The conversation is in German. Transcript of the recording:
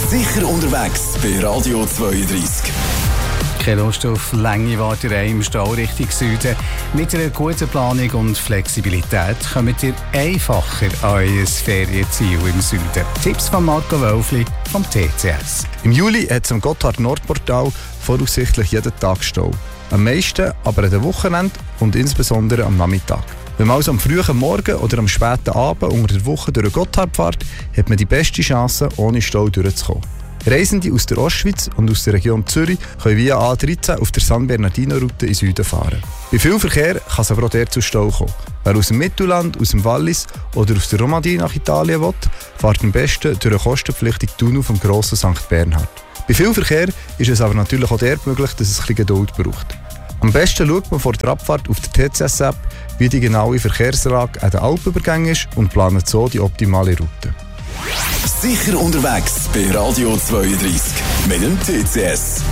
Sicher unterwegs bei Radio 32. Keine Lust auf lange Warterei im Stau Richtung Süden. Mit einer guten Planung und Flexibilität kommt ihr einfacher an euer Ferienziel im Süden. Tipps von Marco Wölfli vom TCS. Im Juli hat es am Gotthard-Nordportal voraussichtlich jeden Tag Stau. Am meisten aber an den Wochenenden und insbesondere am Nachmittag. Wenn man also am frühen Morgen oder am späten Abend unter der Woche durch den Gotthard fährt, hat man die beste Chance, ohne Stau durchzukommen. Reisende aus der Ostschweiz und aus der Region Zürich können via A13 auf der San Bernardino-Route in Süden fahren. Bei viel Verkehr kann es aber auch dort zu Stau kommen. Wer aus dem Mittelland, aus dem Wallis oder aus der Romandie nach Italien will, fährt am besten durch den kostenpflichtigen Tunnel vom grossen St. Bernhard. Bei viel Verkehr ist es aber natürlich auch dort möglich, dass es ein bisschen Geduld braucht. Am besten schaut man vor der Abfahrt auf der TCS-App, wie die genaue Verkehrslage an den Alpenübergängen ist und plant so die optimale Route. Sicher unterwegs bei Radio 32 mit dem TCS.